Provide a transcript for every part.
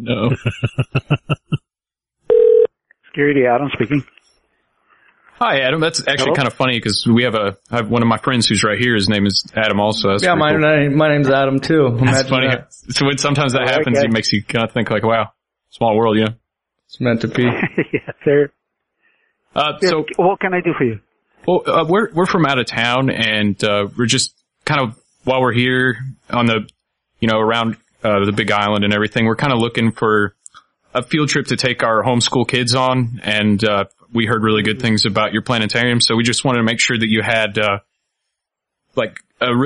no. Security, Adam speaking. Hi, Adam. That's actually kind of funny because I have one of my friends who's right here. His name is Adam also. That's yeah, my name's Adam too. That's funny. So when sometimes that happens, it makes you kind of think like, wow, small world, you know? It's meant to be. Yes, sir. So what can I do for you? Well, we're from out of town, and we're just kind of, while we're here on the, around the Big Island and everything, we're kind of looking for a field trip to take our homeschool kids on, and we heard really good things about your planetarium, so we just wanted to make sure that you had what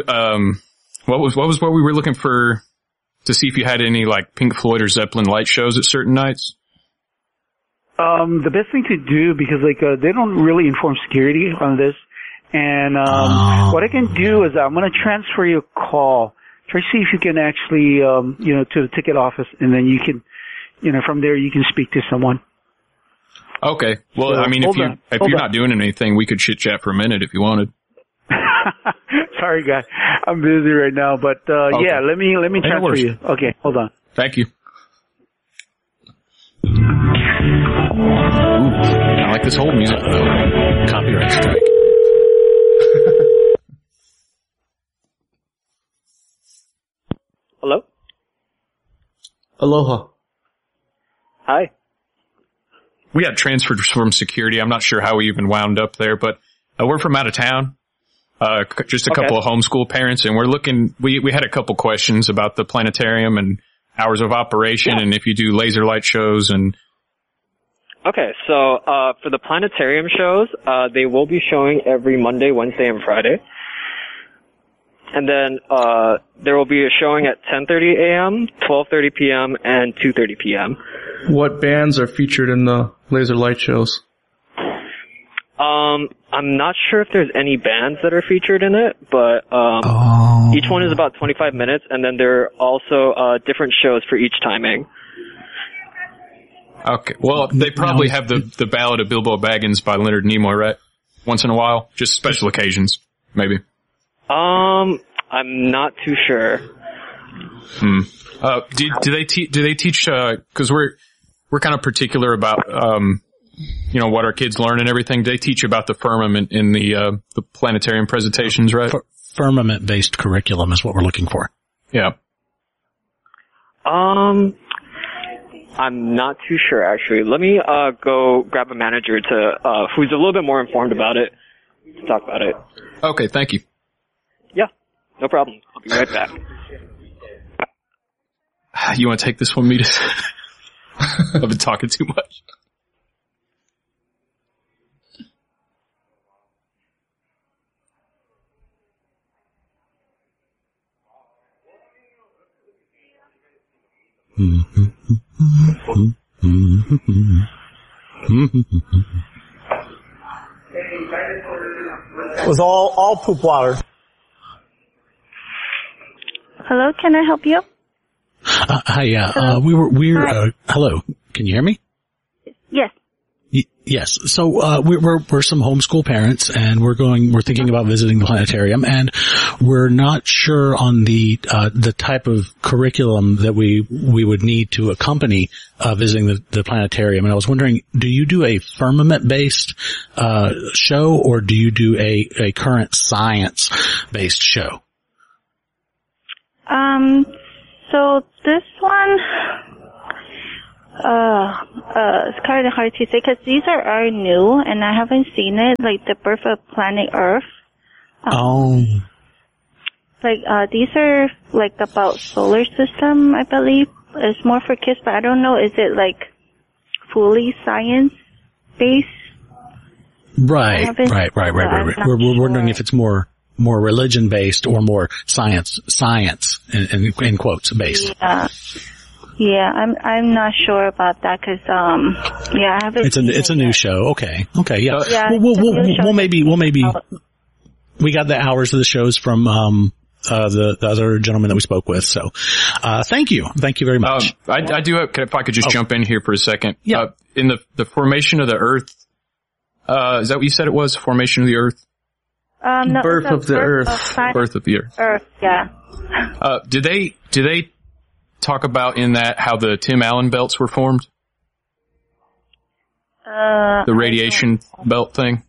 we were looking for, to see if you had any like Pink Floyd or Zeppelin light shows at certain nights. The best thing to do, because they don't really inform security on this, and what I can do is I'm going to transfer you a call. Try to see if you can actually, to the ticket office, and then you can, from there you can speak to someone. Okay. Well, So, I mean, if you're not doing anything, we could chit chat for a minute if you wanted. Sorry, guy. I'm busy right now, but Okay. yeah, let me transfer you. Okay, hold on. Thank you. Ooh, I like this whole music though. Copyright strike. Hello? Aloha. Hi. We got transferred from security. I'm not sure how we even wound up there, but we're from out of town. Just a couple of homeschool parents, and we're looking, we had a couple questions about the planetarium and hours of operation, and if you do laser light shows and... Okay, so for the planetarium shows, they will be showing every Monday, Wednesday, and Friday. And then there will be a showing at 10:30 a.m., 12:30 p.m., and 2:30 p.m. What bands are featured in the laser light shows? I'm not sure if there's any bands that are featured in it, but each one is about 25 minutes, and then there are also different shows for each timing. Okay, well, they probably have the Ballad of Bilbo Baggins by Leonard Nimoy, right? Once in a while? Just special occasions, maybe. I'm not too sure. Do they teach, cause we're kind of particular about, what our kids learn and everything. They teach about the firmament in the planetarium presentations, right? Firmament-based curriculum is what we're looking for. Yeah. I'm not too sure, actually. Let me go grab a manager to who's a little bit more informed about it to talk about it. Okay, thank you. Yeah, no problem. I'll be right back. You want to take this one, Metis? I've been talking too much. It was all poop water. Hello, can I help you? Hi, yeah. Hello. Can you hear me? Yes. Yes. So, we're some homeschool parents, and we're thinking about visiting the planetarium, and we're not sure on the type of curriculum that we would need to accompany, visiting the planetarium. And I was wondering, do you do a firmament-based, show, or do you do a current science-based show? So this one, it's kind of hard to say because these are new and I haven't seen it, like the birth of planet Earth. These are like about solar system, I believe. It's more for kids, but I don't know, is it like fully science based? Right. We're wondering if it's more religion based or more science in quotes based. Yeah, I'm not sure about that because I haven't. It's a new show. Okay, yeah. We'll maybe we got the hours of the shows from the other gentleman that we spoke with. So thank you very much. I do have, if I could just jump in here for a second. Yeah. In the formation of the Earth, is that what you said it was? Formation of the Earth? No, Birth of the Earth. Birth of the Earth. Earth, yeah. Do they talk about in that how the Tim Allen belts were formed? The radiation belt thing?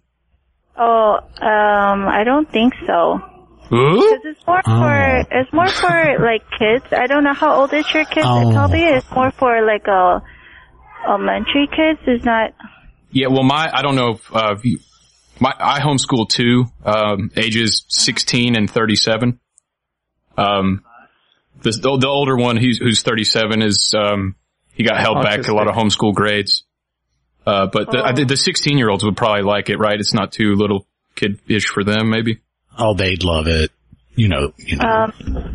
I don't think so. Because it's more for like kids. I don't know how old is your kid. Probably it's more for like elementary kids. It's not. Yeah, well, I don't know if I homeschool too, ages 16 and 37. The older one, who's 37, is he got held back to a lot of homeschool grades. But the 16-year-olds would probably like it, right? It's not too little kid-ish for them, maybe. Oh, they'd love it. You know. I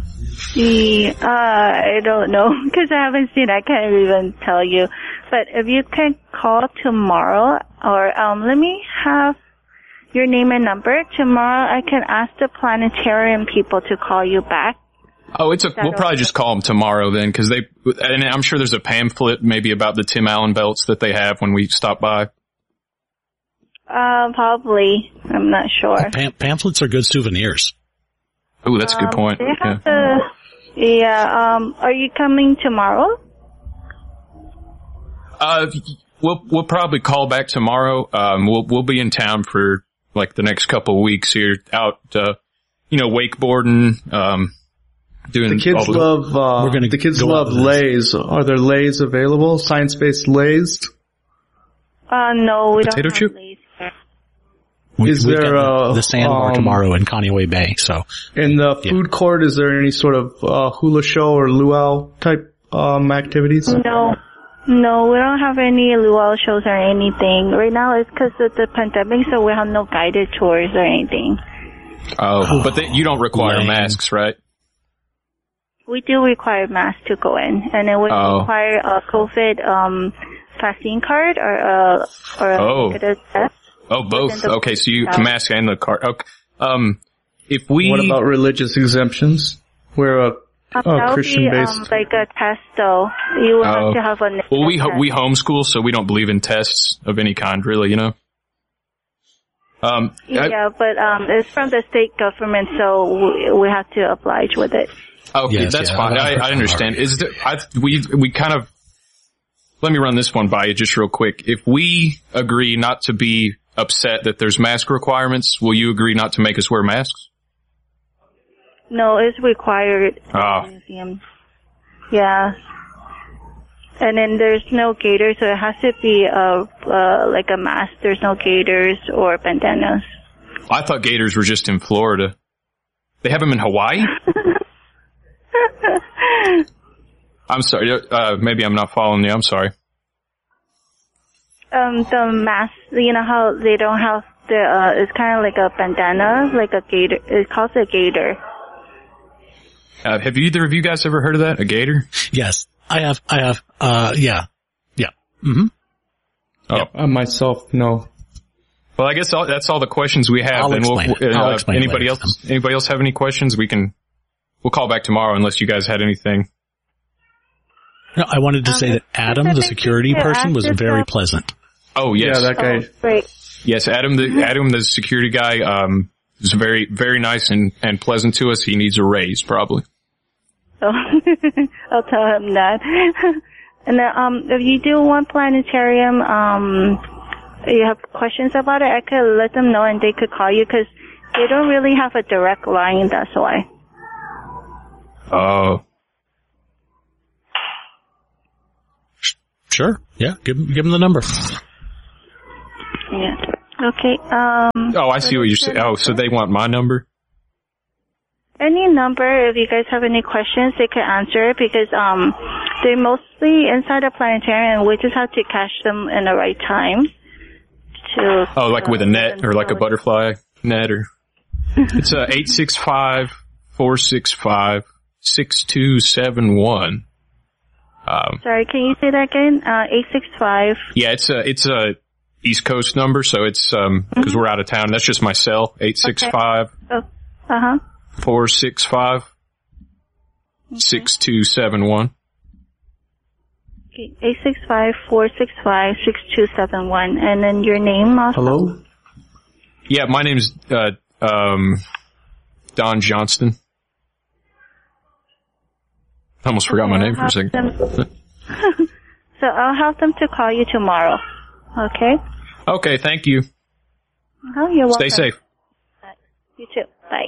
don't know because I haven't seen. I can't even tell you. But if you can call tomorrow, or let me have your name and number. Tomorrow, I can ask the planetarium people to call you back. Oh, we'll probably just call them tomorrow then, because and I'm sure there's a pamphlet maybe about the Tim Allen belts that they have when we stop by. Probably. I'm not sure. Pamphlets are good souvenirs. Oh, that's a good point. They have are you coming tomorrow? We'll probably call back tomorrow. We'll be in town for like the next couple of weeks here, out, wakeboarding, doing. The kids love lays. Are there lays available? Science-based lays? No, we Potato don't chip? have lays. Is there the sandbar tomorrow in Kaneohe Bay? So in the food court, is there any sort of hula show or luau type activities? No, we don't have any luau shows or anything. Right now it's because of the pandemic, so we have no guided tours or anything. Oh, but you don't require masks, right? We do require masks to go in, and then we require a COVID vaccine card or a negative test. Oh, both. Okay, so the mask and the card. Okay. What about religious exemptions? We're a Christian-based. Like a test, though. You will have to have a negative Well, test. we homeschool, so we don't believe in tests of any kind, really. But it's from the state government, so we have to oblige with it. Okay, that's fine. I understand. We kind of. Let me run this one by you just real quick. If we agree not to be upset that there's mask requirements, will you agree not to make us wear masks? No, it's required in the museum. Yeah. And then there's no gaiters, so it has to be like a mask. There's no gaiters or bandanas. I thought gators were just in Florida. They have them in Hawaii? I'm sorry. Maybe I'm not following you. I'm sorry. The mask, how they don't have it's kind of like a bandana, like a gaiter. It's called a gaiter. Have either of you guys ever heard of that? A gaiter? Yes, I have. Yeah. Mm-hmm. Oh. Yeah, myself, no. Well, I guess that's all the questions we have. I'll explain it. Anybody else have any questions? We'll call back tomorrow unless you guys had anything. No, I wanted to say that Adam, the security person, was very pleasant. Oh, yes. Yeah, that guy. Great. Yes, Adam, the security guy, is very, very nice and pleasant to us. He needs a raise, probably. Oh, I'll tell him that. And if you do want planetarium, you have questions about it, I could let them know and they could call you because they don't really have a direct line, that's why. Oh. Sure. Yeah. Give them the number. Yeah. Okay. I see what you're saying. Oh, so they want my number? Any number, if you guys have any questions, they can answer it because they're mostly inside the planetarium and we just have to catch them in the right time. Like with a net or like a butterfly net or... It's 865-465-6271. Sorry, can you say that again? 865. Yeah, it's a East Coast number, so it's because we're out of town. That's just my cell. 865. Okay. 465-6271. Okay, 865-465-6271, and then your name also. Hello. Yeah, my name's Don Johnston. I almost forgot my name for a second. So I'll have them to call you tomorrow. Okay? Okay, thank you. Oh, you're welcome. Stay safe. You too. Bye.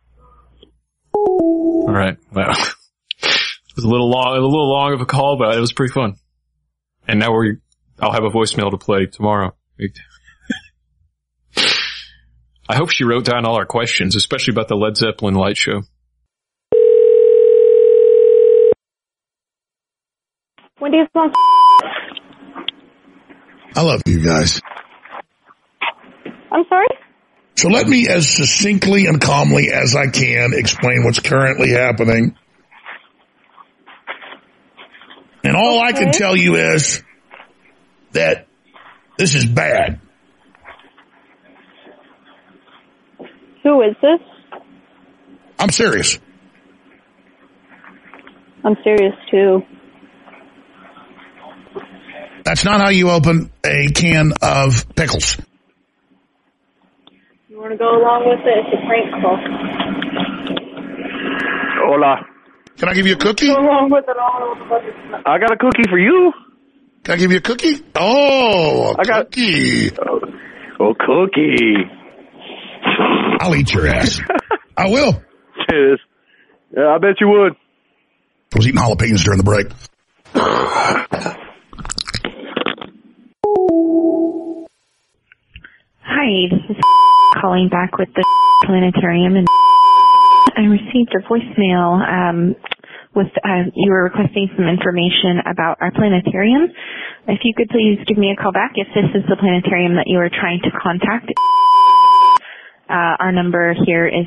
All right. Well, it was a little long of a call, but it was pretty fun. And now I'll have a voicemail to play tomorrow. I hope she wrote down all our questions, especially about the Led Zeppelin light show. Wendy's phone. I love you guys. I'm sorry? So let me, as succinctly and calmly as I can, explain what's currently happening. And all I can tell you is that this is bad. Who is this? I'm serious. I'm serious too. That's not how you open a can of pickles. You want to go along with it? It's a prank call. Hola. Can I give you a cookie? Go along with it all. I got a cookie for you. Can I give you a cookie? Oh, a cookie. Oh, cookie. I'll eat your ass. I will. Cheers. Yeah, I bet you would. I was eating jalapenos during the break. Hi, this is calling back with the planetarium, and I received a voicemail with you were requesting some information about our planetarium. If you could please give me a call back if this is the planetarium that you are trying to contact. Our number here is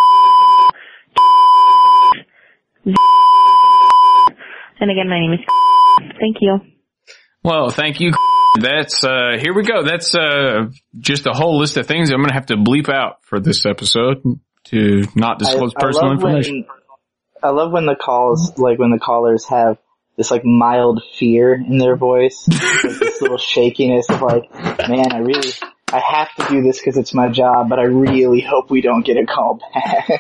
and again, my name is Thank you. Well, thank you. That's, here we go. That's, just a whole list of things I'm going to have to bleep out for this episode to not disclose personal information. I love when the calls, like when the callers have this like mild fear in their voice, like this little shakiness of like, man, I have to do this because it's my job, but I really hope we don't get a call back.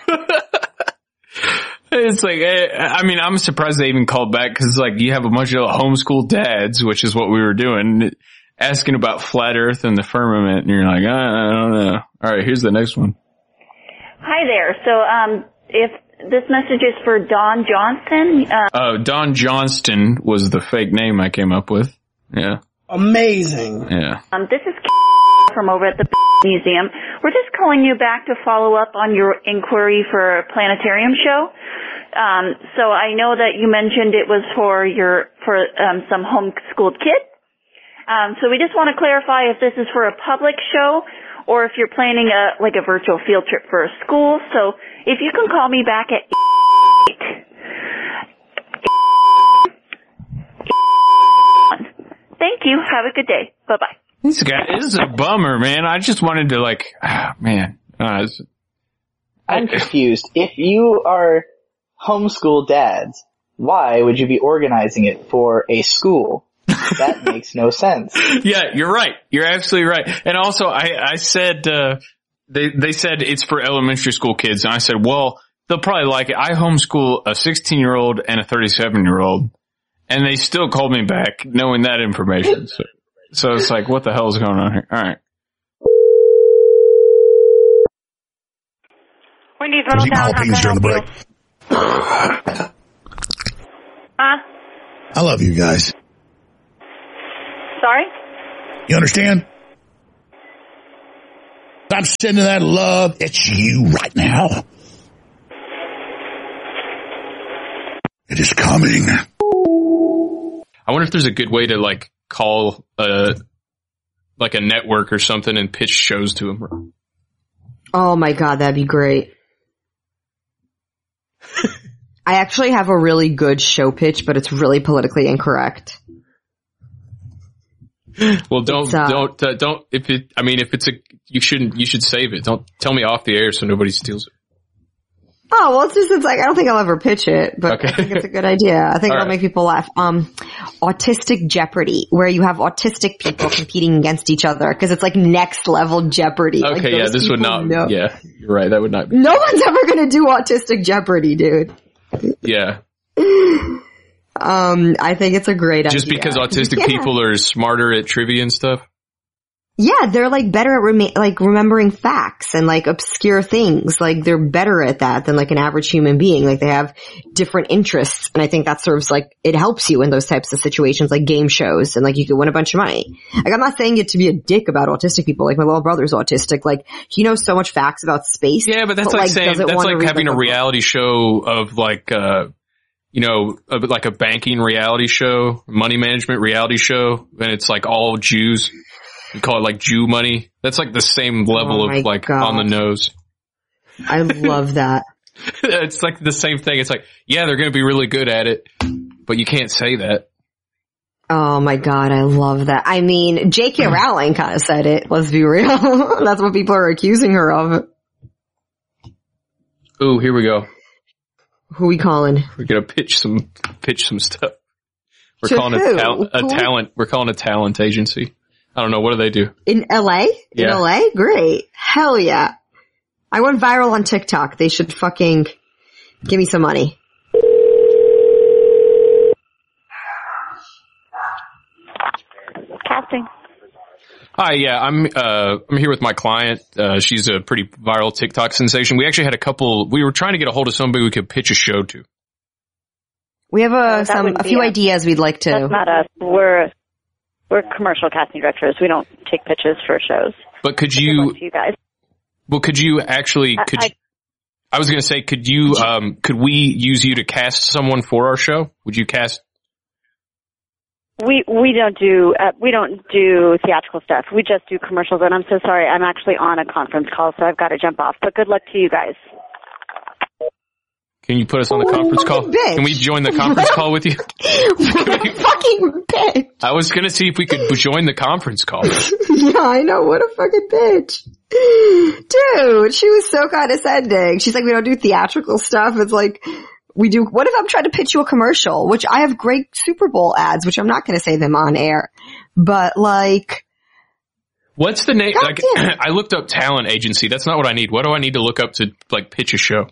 It's like, I mean, I'm surprised they even called back because, like, you have a bunch of homeschool dads, which is what we were doing, asking about flat Earth and the firmament, and you're like, I don't know. All right, here's the next one. Hi there. So, if this message is for Don Johnston. Don Johnston was the fake name I came up with. Yeah. Amazing. Yeah. This is from over at the museum. We're just calling you back to follow up on your inquiry for a planetarium show. So I know that you mentioned it was for some homeschooled kids. So we just want to clarify if this is for a public show or if you're planning a virtual field trip for a school. So if you can call me back at 8. Thank you. Have a good day. Bye-bye. This is a bummer, man. I just wanted to man. I'm confused. If you are homeschool dads, why would you be organizing it for a school? That makes no sense. Yeah, you're right. You're absolutely right. And also, I said, they said it's for elementary school kids. And I said, well, they'll probably like it. I homeschool a 16-year-old and a 37-year-old. And they still called me back knowing that information. So it's like, what the hell is going on here? All right. Wendy's Middletown. Jalapenos during the break. I love you guys. Sorry? You understand? I'm sending that love. It's you right now. It is coming. I wonder if there's a good way to call a network or something and pitch shows to them. Oh my god, that'd be great. I actually have a really good show pitch, but it's really politically incorrect. Well, you should save it. Don't tell me off the air so nobody steals it. Oh, well, I don't think I'll ever pitch it, but okay. I think it's a good idea. I think it'll make people laugh. Autistic Jeopardy, where you have autistic people competing against each other, because it's like next level Jeopardy. Okay, yeah, this would not, yeah, you're right, that would not be. No one's ever gonna do Autistic Jeopardy, dude. Yeah. I think it's a great idea. Just because autistic people are smarter at trivia and stuff? Yeah, they're like better at remembering facts and like obscure things. Like they're better at that than like an average human being. Like they have different interests, and I think that serves like it helps you in those types of situations, like game shows, and like you could win a bunch of money. Like I'm not saying it to be a dick about autistic people. Like my little brother's autistic. Like he knows so much facts about space. Yeah, but that's like saying that's like having a reality show of like like a banking reality show, money management reality show, and it's like all Jews. You call it like Jew money. That's like the same level of like on the nose. I love that. It's like the same thing. It's like, yeah, they're going to be really good at it, but you can't say that. Oh my God, I love that. I mean, J.K. Rowling kind of said it. Let's be real. That's what people are accusing her of. Ooh, here we go. Who we calling? We're gonna pitch some stuff. We're calling a talent. We're calling a talent agency. I don't know. What do they do? In LA? Yeah. In LA? Great. Hell yeah. I went viral on TikTok. They should fucking give me some money. Casting. Hi, yeah, I'm here with my client. She's a pretty viral TikTok sensation. We actually had we were trying to get a hold of somebody we could pitch a show to. We have a few ideas we'd like to. That's not us. We're commercial casting directors. We don't take pitches for shows. But could you? You guys. Well, could you actually? I was going to say, could we use you to cast someone for our show? Would you cast? We don't do theatrical stuff. We just do commercials. And I'm so sorry. I'm actually on a conference call, so I've got to jump off. But good luck to you guys. Can you put us on the conference call? Bitch. Can we join the conference call with you? Fucking bitch. I was going to see if we could join the conference call. Yeah, I know. What a fucking bitch. Dude, she was so condescending. She's like, we don't do theatrical stuff. It's like, we do. What if I'm trying to pitch you a commercial, which I have great Super Bowl ads, which I'm not going to say them on air, but like. What's the name? Like, I looked up talent agency. That's not what I need. What do I need to look up to like pitch a show?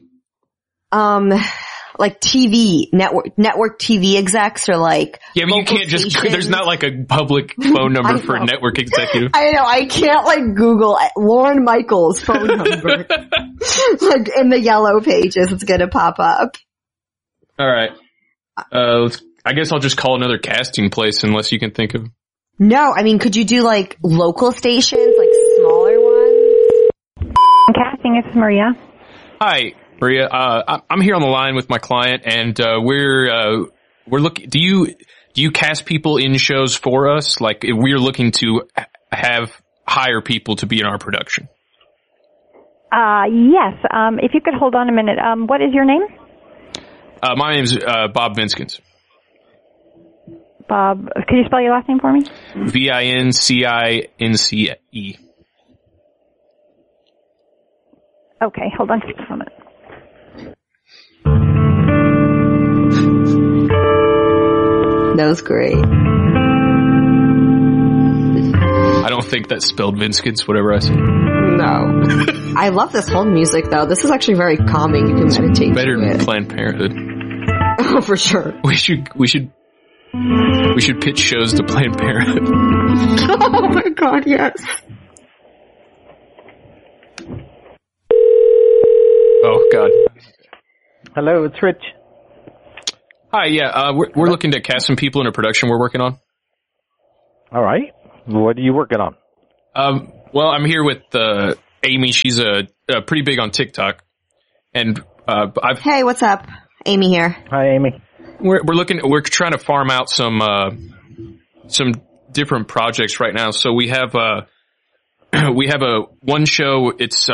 Like TV, network TV execs or like. Yeah, but you can't just, there's not like a public phone number for a network executive. I know, I can't like Google Lauren Michaels' phone number. Like in the yellow pages, it's gonna pop up. Alright. I guess I'll just call another casting place unless you can think of. No, I mean, could you do like local stations, like smaller ones? Casting, it's Maria. Hi. Maria, I'm here on the line with my client, and we're looking. Do you cast people in shows for us? Like we're looking to hire people to be in our production. Yes. If you could hold on a minute. What is your name? My name's Bob Vinskins. Bob, could you spell your last name for me? Vincince. Okay, hold on just a moment. That was great. I don't think that's spelled Vinskins, whatever I said. No. I love this whole music though. This is actually very calming. You can meditate. Better than Planned Parenthood. Oh, for sure. We should pitch shows to Planned Parenthood. Oh my God, yes. Oh God. Hello, it's Rich. Hi, yeah, we're looking to cast some people in a production we're working on. All right. What are you working on? Well, I'm here with Amy. She's pretty big on TikTok, and Hey, what's up? Amy here. Hi, Amy. We're trying to farm out some different projects right now. So we have one show. It's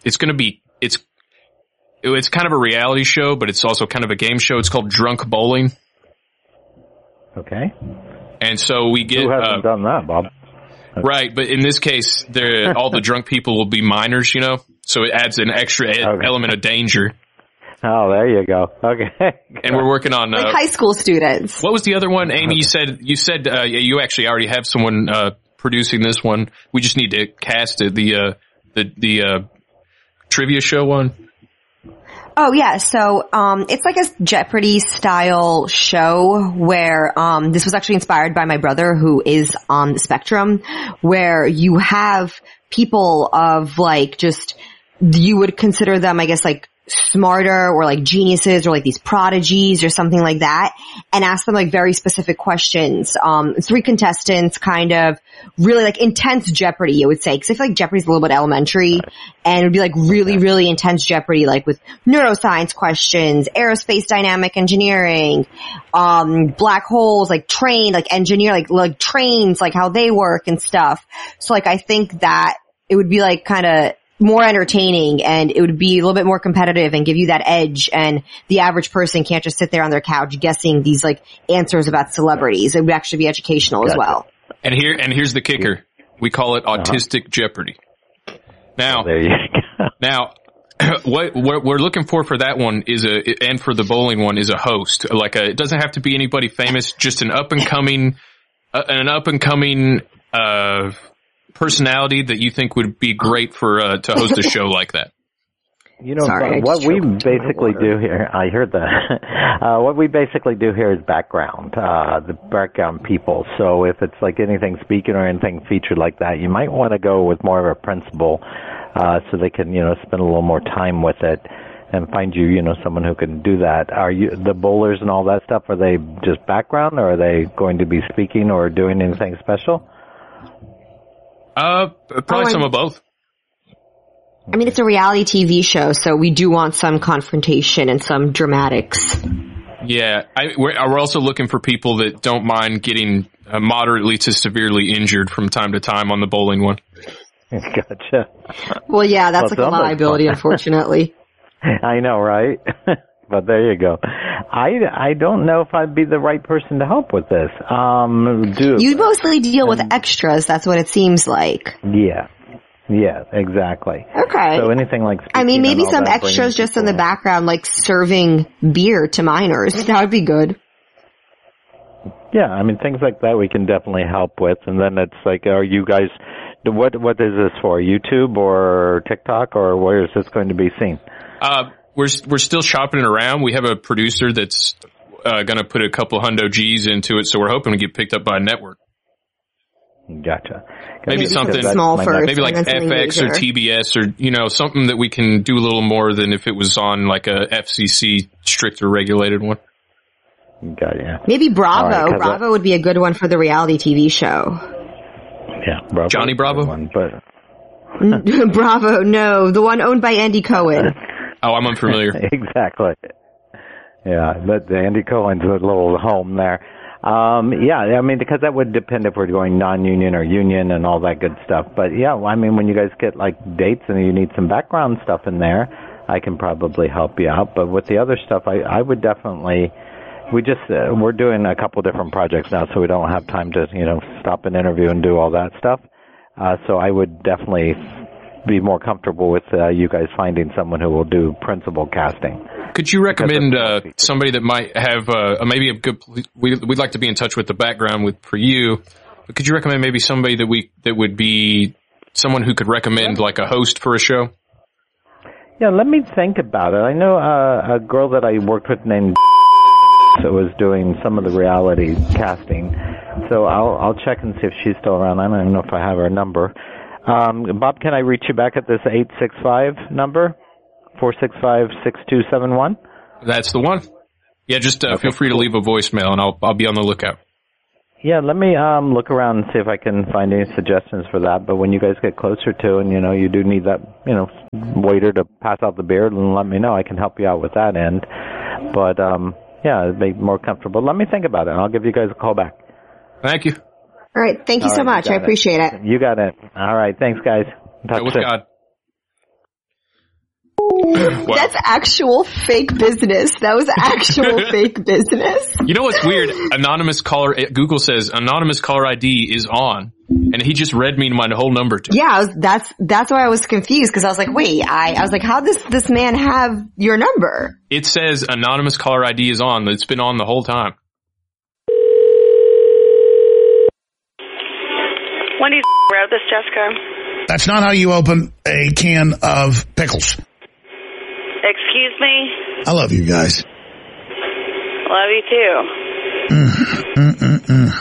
kind of a reality show, but it's also kind of a game show. It's called Drunk Bowling. Okay. And so we get... Who hasn't done that, Bob? Right, but in this case, all the drunk people will be minors, you know? So it adds an extra element of danger. Oh, there you go. Okay. And we're working on... like high school students. What was the other one, Amy? You said you actually already have someone producing this one. We just need to cast it, the trivia show one. Oh yeah, so it's like a Jeopardy style show where this was actually inspired by my brother who is on the spectrum, where you have people of like just you would consider them, I guess, like smarter or like geniuses or like these prodigies or something like that, and ask them like very specific questions. 3 contestants, kind of really like intense Jeopardy, I would say, because I feel like Jeopardy's a little bit elementary, and it would be like really, really intense Jeopardy, like with neuroscience questions, aerospace dynamic engineering, black holes, like train, like engineer, like trains, like how they work and stuff. So like I think that it would be like kind of more entertaining, and it would be a little bit more competitive and give you that edge, and the average person can't just sit there on their couch guessing these like answers about celebrities. It would actually be educational as well. And here's the kicker. We call it Autistic Jeopardy. Now, there you go. Now, what we're looking for that one is and for the bowling one is a host. It doesn't have to be anybody famous, just an up and coming personality that you think would be great for to host a show like that. You know, what we basically do here, I heard that. What we basically do here is background, the background people. So if it's like anything speaking or anything featured like that, you might want to go with more of a principal, so they can, spend a little more time with it and find you, someone who can do that. Are you, the bowlers and all that stuff, are they just background, or are they going to be speaking or doing anything special? Probably some of both. I mean, it's a reality TV show, so we do want some confrontation and some dramatics. Yeah, we're also looking for people that don't mind getting moderately to severely injured from time to time on the bowling one. Gotcha. Well, yeah, that's like a liability, unfortunately. I know, right? But there you go. I don't know if I'd be the right person to help with this. You mostly deal with extras, that's what it seems like. Yeah, exactly. Okay. So anything like, I mean, maybe some extras just in the background, like serving beer to minors. That would be good. Yeah, I mean, things like that we can definitely help with. And then it's like, are you guys, what is this for? YouTube or TikTok, or where is this going to be seen? We're still shopping it around. We have a producer that's going to put a couple hundo G's into it, so we're hoping to get picked up by a network. Gotcha. Maybe something small first, maybe like FX or TBS or something that we can do a little more than if it was on like a FCC stricter regulated one. Got you. Maybe Bravo. Right, Bravo would be a good one for the reality TV show. Yeah, Bravo. Johnny Bravo. Bravo, no, the one owned by Andy Cohen. Oh, I'm unfamiliar. Exactly. Yeah, but Andy Cohen's a little home there. Yeah, I mean, because that would depend if we're going non-union or union and all that good stuff. But yeah, I mean, when you guys get like dates and you need some background stuff in there, I can probably help you out. But with the other stuff, I would definitely, we're doing a couple different projects now, so we don't have time to, stop an interview and do all that stuff. So I would definitely be more comfortable with you guys finding someone who will do principal casting. Could you recommend somebody that might have maybe a good? We'd like to be in touch with the background for you. But could you recommend maybe somebody that would be someone who could recommend like a host for a show? Yeah, let me think about it. I know a girl that I worked with named that was doing some of the reality casting. So I'll check and see if she's still around. I don't even know if I have her number. Bob, can I reach you back at this 865 number? 465-6271? That's the one. Yeah, just feel free to leave a voicemail, and I'll be on the lookout. Yeah, let me look around and see if I can find any suggestions for that. But when you guys get closer to, and you do need that, waiter to pass out the beer, then let me know. I can help you out with that end. But yeah, it'd be more comfortable. Let me think about it, and I'll give you guys a call back. Thank you. All right, thank you so much. I appreciate it. You got it. All right, thanks, guys. Talk with God. Wow. That's actual fake business. That was actual fake business. You know what's weird? Anonymous caller, Google says anonymous caller ID is on, and he just read me my whole number to me. Yeah, that's why I was confused, because I was like, wait, I was like, how does this man have your number? It says anonymous caller ID is on. It's been on the whole time. Wendy's Road, this is Jessica. That's not how you open a can of pickles. Excuse me? I love you guys. Love you too.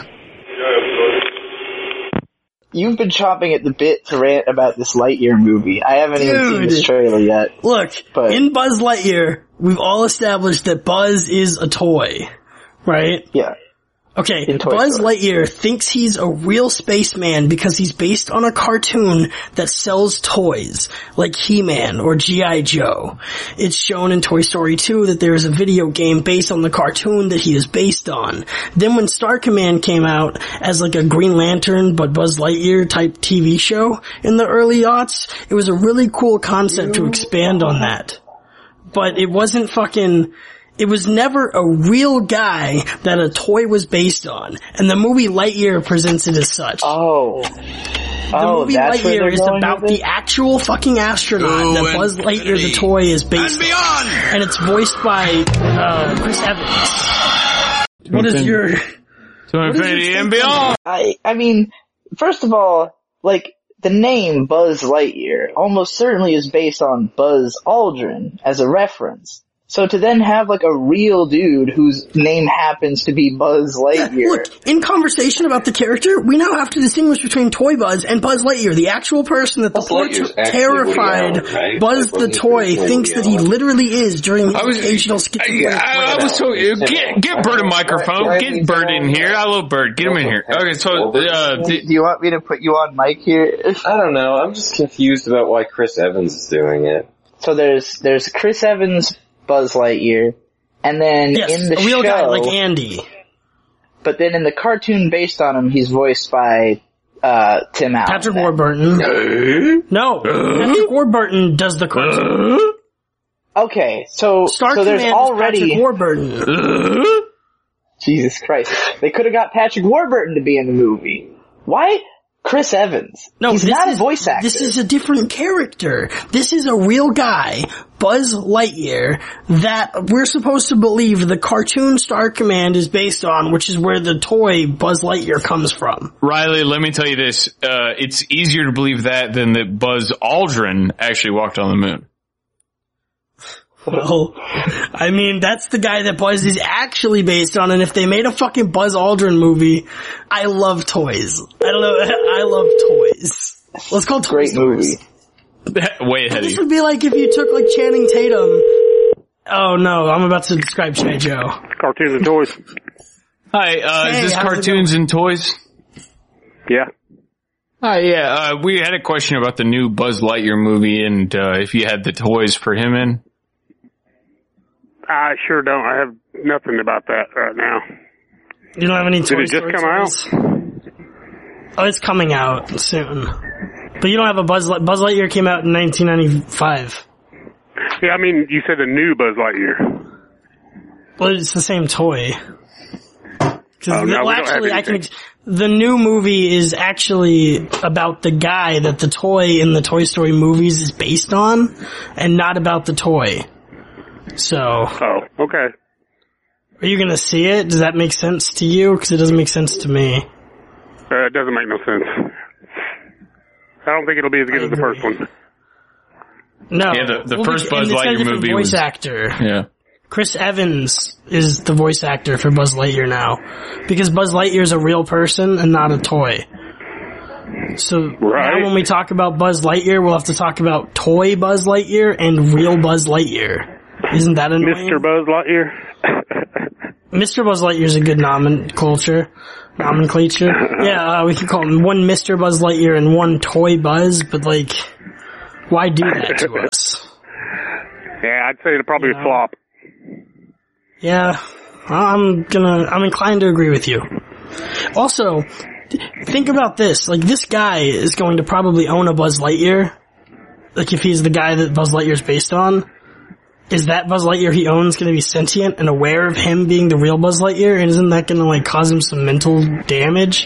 You've been chomping at the bit to rant about this Lightyear movie. I haven't even seen this trailer yet. Look, in Buzz Lightyear, we've all established that Buzz is a toy, right? Yeah. Okay, Buzz Lightyear thinks he's a real spaceman because he's based on a cartoon that sells toys, like He-Man or G.I. Joe. It's shown in Toy Story 2 that there is a video game based on the cartoon that he is based on. Then when Star Command came out as like a Green Lantern but Buzz Lightyear type TV show in the early aughts, it was a really cool concept to expand on that. But it wasn't it was never a real guy that a toy was based on. And the movie Lightyear presents it as such. Oh. The movie Lightyear is about the actual fucking astronaut that Buzz Lightyear the toy is based on. And it's voiced by Chris Evans. What is your... To infinity and beyond! I mean, first of all, like, the name Buzz Lightyear almost certainly is based on Buzz Aldrin as a reference. So to then have like a real dude whose name happens to be Buzz Lightyear. Look, in conversation about the character, we now have to distinguish between Toy Buzz and Buzz Lightyear, the actual person that the poor terrified Buzz the toy thinks that he literally is during the occasional schizophrenic. I was so get Bird a microphone. Get Bird in here. I love Bird. Get him in here. Okay, so do you want me to put you on mic here? I don't know. I'm just confused about why Chris Evans is doing it. So there's Chris Evans, Buzz Lightyear, and then in the a real show, guy like Andy. But then in the cartoon based on him, he's voiced by Tim Allen. Patrick Warburton. No, Patrick Warburton does the cartoon. Okay, so there's already Patrick Warburton. Jesus Christ, they could have got Patrick Warburton to be in the movie. Why Chris Evans? No, he's not a voice actor. This is a different character. This is a real guy, Buzz Lightyear, that we're supposed to believe the cartoon Star Command is based on, which is where the toy Buzz Lightyear comes from. Riley, let me tell you this. It's easier to believe that than that Buzz Aldrin actually walked on the moon. Well, I mean, that's the guy that Buzz is actually based on, and if they made a fucking Buzz Aldrin movie, I love toys. I love toys. Let's call Toy Great movie. Way ahead of This you. would be like if you took like Channing Tatum. Oh no, I'm about to describe G.I. Joe. Cartoons and toys. Hi, is this cartoons and toys? Yeah. Hi, yeah, we had a question about the new Buzz Lightyear movie and, if you had the toys for him in. I sure don't. I have nothing about that right now. You don't have any Toy Did it just Story come toys? out? Oh, it's coming out soon. But you don't have a Buzz Lightyear came out in 1995. Yeah, I mean, you said a new Buzz Lightyear. Well, it's the same toy. Oh, no, we don't have anything. The new movie is actually about the guy that the toy in the Toy Story movies is based on, and not about the toy. So. Oh, okay. Are you gonna see it? Does that make sense to you? Because it doesn't make sense to me. It doesn't make no sense. I don't think it'll be as good as the first one. No. Yeah, the first Buzz Lightyear movie voice was... actor. Yeah. Chris Evans is the voice actor for Buzz Lightyear now. Because Buzz Lightyear is a real person and not a toy. So now when we talk about Buzz Lightyear, we'll have to talk about toy Buzz Lightyear and real Buzz Lightyear. Isn't that annoying? Mr. Buzz Lightyear? Mr. Buzz Lightyear is a good nomenclature. Yeah, we can call him one Mr. Buzz Lightyear and one Toy Buzz, but like, why do that to us? Yeah, I'd say it'll probably flop. Yeah, I'm inclined to agree with you. Also, think about this. Like, this guy is going to probably own a Buzz Lightyear. Like, if he's the guy that Buzz Lightyear's based on. Is that Buzz Lightyear he owns going to be sentient and aware of him being the real Buzz Lightyear? And isn't that going to, like, cause him some mental damage?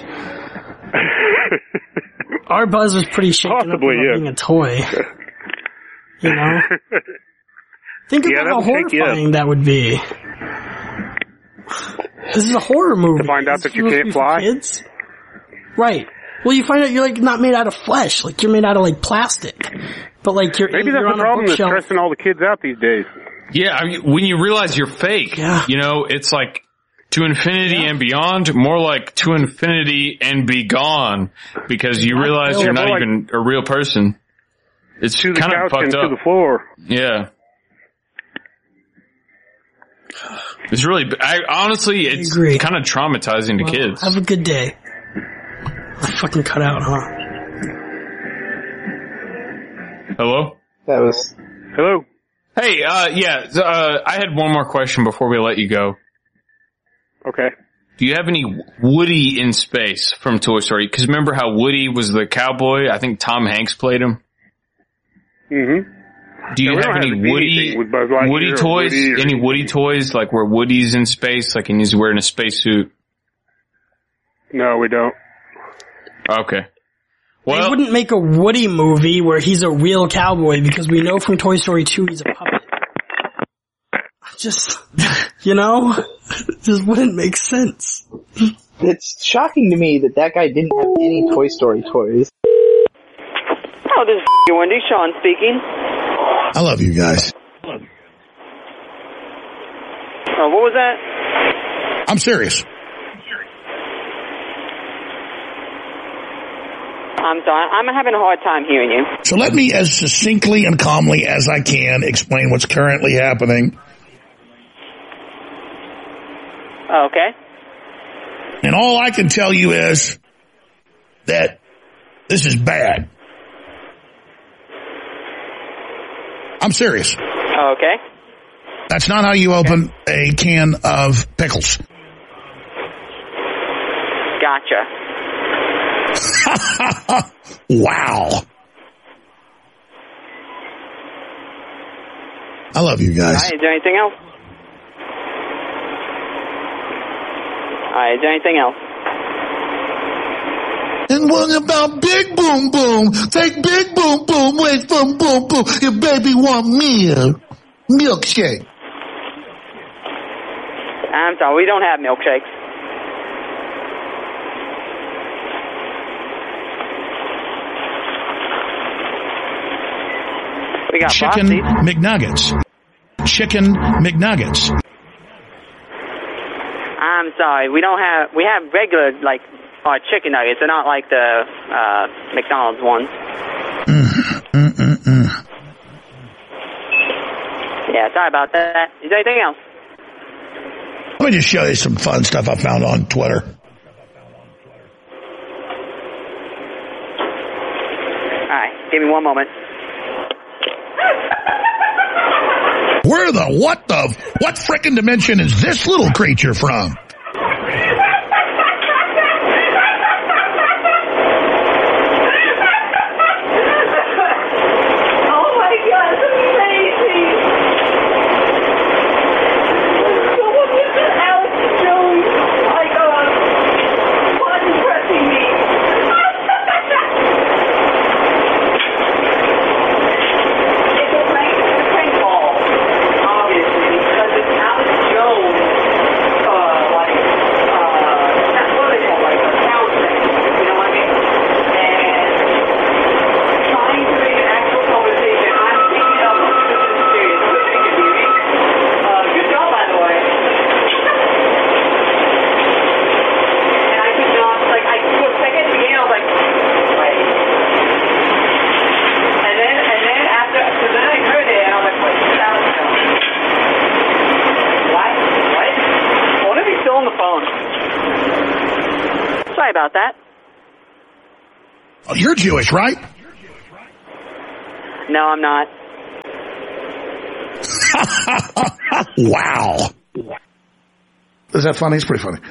Our Buzz was pretty shaken up about being a toy. You know? Think about how horrifying that would be. This is a horror movie. To find out that you can't fly? Kids? Right. Well, you find out you're like not made out of flesh. Like you're made out of like plastic. But like Maybe that's the problem that's stressing all the kids out these days. Yeah, I mean, when you realize you're fake, you know, it's like to infinity and beyond, more like to infinity and be gone, because you realize you're not even a real person. It's kind of fucked up. To the floor. Yeah. It's really, honestly, it's kind of traumatizing to kids. Have a good day. I fucking cut out, huh? Hello? Hello? Hey, I had one more question before we let you go. Okay. Do you have any Woody in space from Toy Story? Because remember how Woody was the cowboy? I think Tom Hanks played him. Mm-hmm. Do you have any Woody toys? Any Woody toys, like where Woody's in space, like and he's wearing a spacesuit? No, we don't. Okay. Well, they wouldn't make a Woody movie where he's a real cowboy because we know from Toy Story 2 he's a puppet. Just, you know, it just wouldn't make sense. It's shocking to me that guy didn't have any Toy Story toys. Oh, this is Wendy. Sean speaking. I love you guys. Oh, what was that? I'm serious. I'm sorry. I'm having a hard time hearing you. So let me, as succinctly and calmly as I can, explain what's currently happening. Okay. And all I can tell you is that this is bad. I'm serious. Okay. That's not how you open a can of pickles. Gotcha. Wow. I love you guys. All right, is there anything else? All right, is there anything else? And what about Big Boom Boom? Take Big Boom Boom away from Boom Boom. Your baby want milkshake. I'm sorry, we don't have milkshakes. We got Chicken Frosties. McNuggets. Chicken McNuggets. I'm sorry, we have regular, like, chicken nuggets. They're not like the, McDonald's ones. Yeah, sorry about that. Is there anything else? Let me just show you some fun stuff I found on Twitter. Alright, give me one moment. What frickin' dimension is this little creature from? About that. Oh, you're Jewish, right? No, I'm not. Wow. Is that funny? It's pretty funny.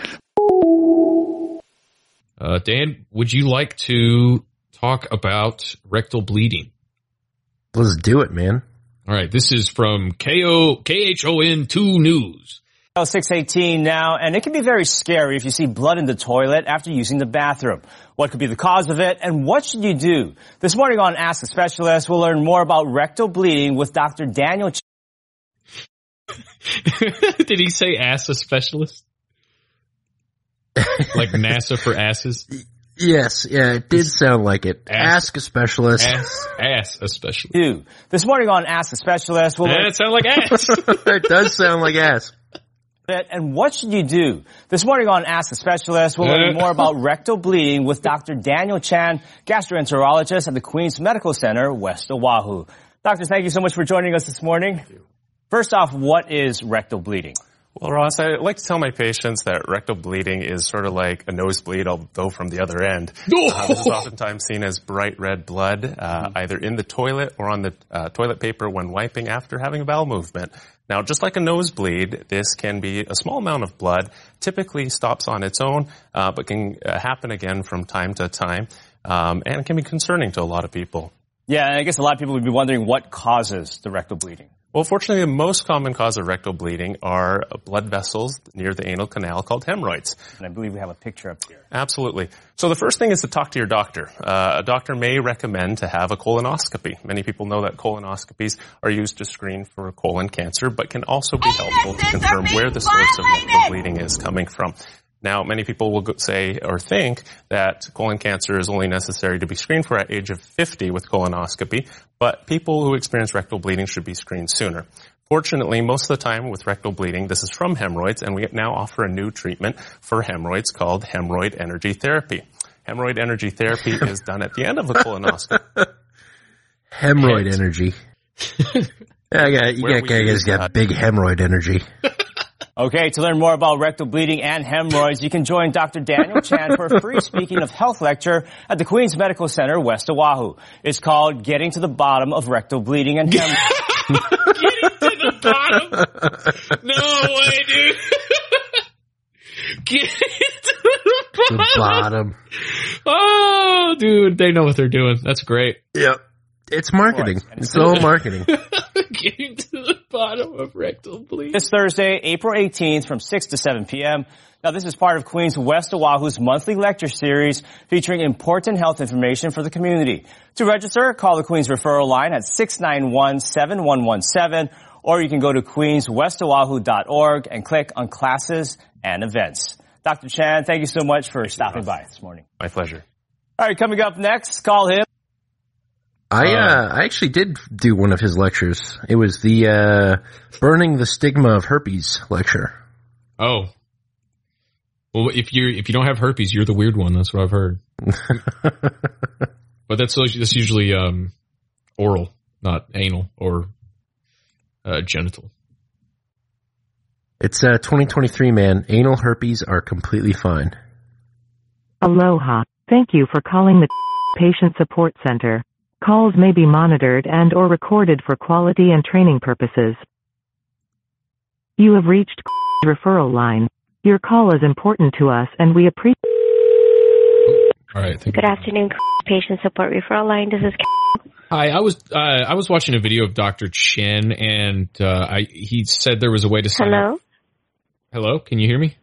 Dan, would you like to talk about rectal bleeding? Let's do it, man. All right, this is from KHON 2 News. 6:18 now, and it can be very scary if you see blood in the toilet after using the bathroom. What could be the cause of it, and what should you do? This morning on Ask a Specialist, we'll learn more about rectal bleeding with Dr. Daniel. Did he say ask a specialist? Like NASA for asses? Yes, yeah, it did sound like it. Ask a specialist. Ask a specialist. Dude, this morning on Ask a Specialist, it sounds like ass. It does sound like ass. And what should you do? This morning on Ask a Specialist, we'll learn more about rectal bleeding with Dr. Daniel Chan, gastroenterologist at the Queens Medical Center, West Oahu. Doctor, thank you so much for joining us this morning. First off, what is rectal bleeding? Well, Ross, I like to tell my patients that rectal bleeding is sort of like a nosebleed, although from the other end. This is oftentimes seen as bright red blood, either in the toilet or on the toilet paper when wiping after having a bowel movement. Now, just like a nosebleed, this can be a small amount of blood, typically stops on its own, but can happen again from time to time, and it can be concerning to a lot of people. Yeah, and I guess a lot of people would be wondering what causes the rectal bleeding. Well, fortunately, the most common cause of rectal bleeding are blood vessels near the anal canal called hemorrhoids. And I believe we have a picture up here. Absolutely. So the first thing is to talk to your doctor. A doctor may recommend to have a colonoscopy. Many people know that colonoscopies are used to screen for colon cancer, but can also be helpful to confirm where the source of rectal bleeding is coming from. Now, many people will say or think that colon cancer is only necessary to be screened for at age of 50 with colonoscopy, but people who experience rectal bleeding should be screened sooner. Fortunately, most of the time with rectal bleeding, this is from hemorrhoids, and we now offer a new treatment for hemorrhoids called hemorrhoid energy therapy. Hemorrhoid energy therapy is done at the end of a colonoscopy. Hemorrhoid energy. You guys got big hemorrhoid energy. Okay, to learn more about rectal bleeding and hemorrhoids, you can join Dr. Daniel Chan for a free Speaking of Health lecture at the Queens Medical Center, West Oahu. It's called Getting to the Bottom of Rectal Bleeding and Hemorrhoids. Getting to the bottom? No way, dude. Getting to the bottom. Oh, dude, they know what they're doing. That's great. Yep. It's marketing. It's all marketing. Getting to the bottom of rectal bleeding. This Thursday, April 18th from 6 to 7 p.m. Now, this is part of Queens West Oahu's monthly lecture series featuring important health information for the community. To register, call the Queens referral line at 691-7117, or you can go to queenswestoahu.org and click on classes and events. Dr. Chan, thank you so much for stopping by this morning. My pleasure. All right, coming up next, call him. I actually did do one of his lectures. It was the Burning the Stigma of Herpes lecture. Oh. Well, if you don't have herpes, you're the weird one. That's what I've heard. But that's usually oral, not anal or genital. It's 2023, man. Anal herpes are completely fine. Aloha. Thank you for calling the Patient Support Center. Calls may be monitored and or recorded for quality and training purposes. You have reached referral line. Your call is important to us and we appreciate. All right. Good afternoon, Patient Support Referral Line. This is Hi, I was watching a video of Dr. Chen, and he said there was a way to sign up. Hello, can you hear me?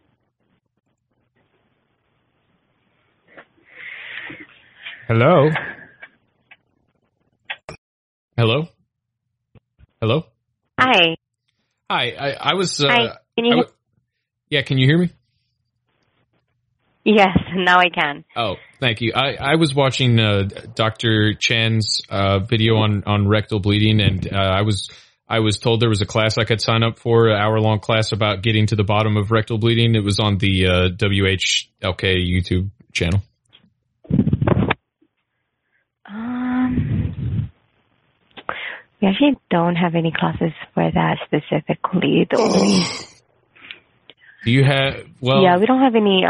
Hello? Hello? Hello? Hi. Hi, I was... Hi, can you yeah, can you hear me? Yes, now I can. Oh, thank you. I was watching Dr. Chan's video on rectal bleeding, and I was told there was a class I could sign up for, an hour-long class about getting to the bottom of rectal bleeding. It was on the WHLK YouTube channel. We actually don't have any classes for that specifically, though. Do you have, well... Yeah, we don't have any,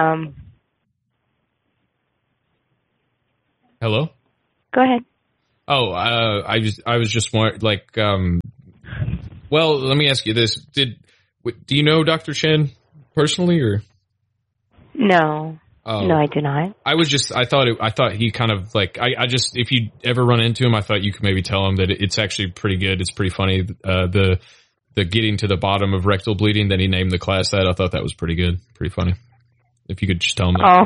Hello? Go ahead. Oh, I was just like, well, let me ask you this. Do you know Dr. Chen personally, or? No. Oh. No, I do not. I thought he kind of like, if you ever run into him, I thought you could maybe tell him that it's actually pretty good. It's pretty funny. The getting to the bottom of rectal bleeding that he named the class that, I thought that was pretty good. Pretty funny. If you could just tell him that. Oh.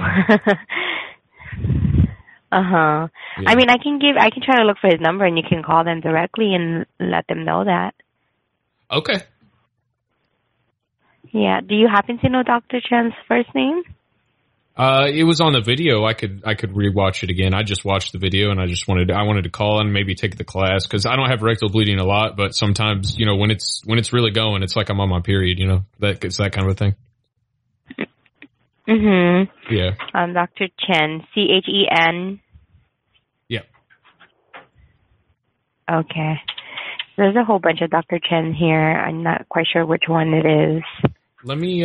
Uh-huh. Yeah. I mean, I can try to look for his number and you can call them directly and let them know that. Okay. Yeah. Do you happen to know Dr. Chan's first name? It was on the video. I could rewatch it again. I just watched the video and I wanted to call and maybe take the class because I don't have rectal bleeding a lot, but sometimes, you know, when it's really going, it's like I'm on my period, you know, it's that kind of a thing. Mm-hmm. Yeah. Dr. Chen, Chen. Yeah. Okay. There's a whole bunch of Dr. Chen here. I'm not quite sure which one it is. Let me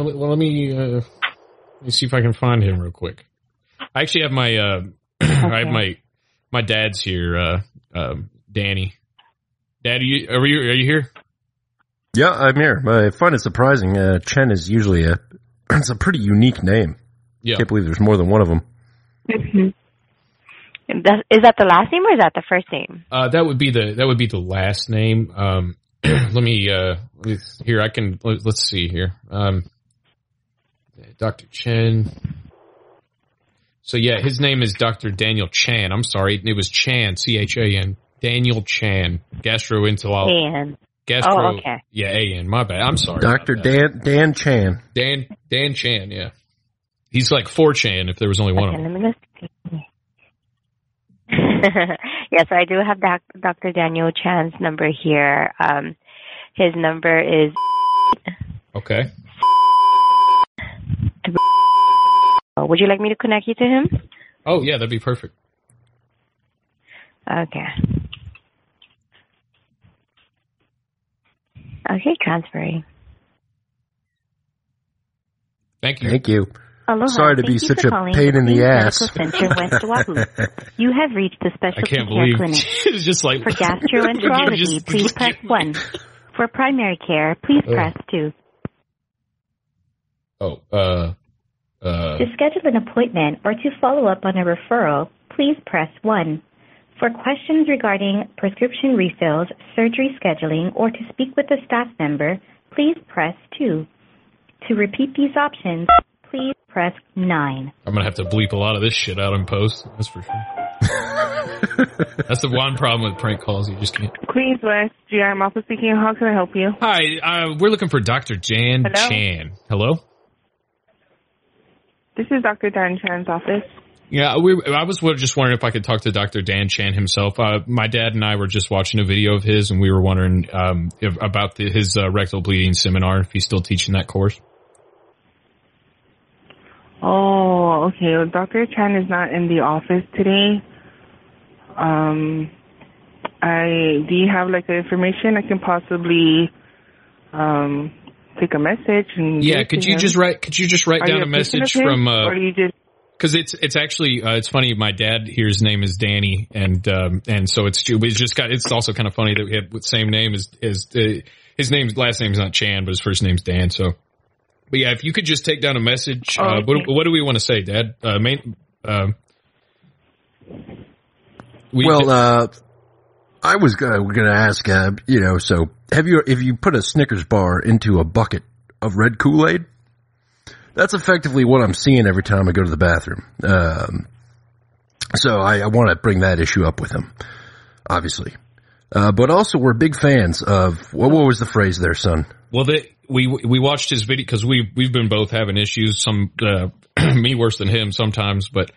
see if I can find him real quick. I actually have my I have my dad's here, Danny. Dad, are you here? Yeah, I'm here. I find it surprising. Chen is usually it's a pretty unique name. Yeah. Can't believe there's more than one of them. Mm-hmm. Is that the last name or is that the first name? That would be the last name. Let me here. Let's see here. Dr. Chen. So yeah, his name is Dr. Daniel Chan. I'm sorry, it was Chan, Chan. Daniel Chan, gastroenterologist. Oh, okay. Yeah, A-N. My bad. I'm sorry. Dr. Dan Chan. Dan Chan. Yeah, he's like 4chan if there was only one of them. Let me just see. Yes, I do have Dr. Daniel Chan's number here. His number is okay. Would you like me to connect you to him? Oh yeah, that'd be perfect. Okay. Okay, transferring. Thank you. Thank you. Aloha. Sorry to be such a pain in the ass. Center, West Oahu. You have reached the specialty care clinic. It's just like for gastroenterology, please press 1. For primary care, please press 2. To schedule an appointment or to follow up on a referral, please press 1. For questions regarding prescription refills, surgery scheduling, or to speak with a staff member, please press 2. To repeat these options, please press 9. I'm going to have to bleep a lot of this shit out in post. That's for sure. That's the one problem with prank calls. You just can't. Queens West, GI Office speaking. How can I help you? Hi, we're looking for Dr. Jan Chan. Hello? This is Dr. Dan Chan's office. Yeah, I was just wondering if I could talk to Dr. Dan Chan himself. My dad and I were just watching a video of his, and we were wondering about his rectal bleeding seminar, if he's still teaching that course. Oh, okay. Well, Dr. Chan is not in the office today. Do you have like the information I can possibly take a message and could you just write down a message from because it's actually it's funny, my dad here, his name is Danny, and so it's also kind of funny that we have the same name as his last name's not Chan, but his first name's Dan. So but yeah, if you could just take down a message. Okay. What do we want to say, Dad? I was going to ask, so have you put a Snickers bar into a bucket of red Kool-Aid? That's effectively what I'm seeing every time I go to the bathroom. So I want to bring that issue up with him, obviously. But also we're big fans of, what was the phrase there, son? Well, we watched his video because we've been both having issues, me worse than him sometimes, but,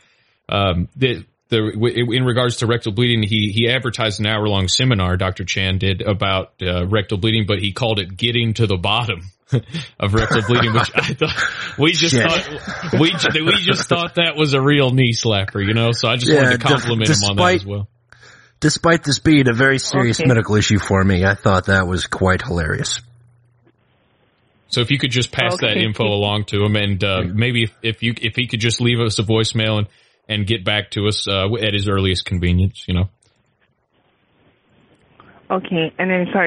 in regards to rectal bleeding, he advertised an hour-long seminar, Dr. Chan did, about rectal bleeding, but he called it "Getting to the Bottom" of rectal bleeding, which I thought we just thought that was a real knee slapper, you know. So I just wanted to compliment him on that as well. Despite this being a very serious medical issue for me, I thought that was quite hilarious. So if you could just pass that info along to him, and maybe if he could just leave us a voicemail and get back to us at his earliest convenience, you know. Okay, and then sorry.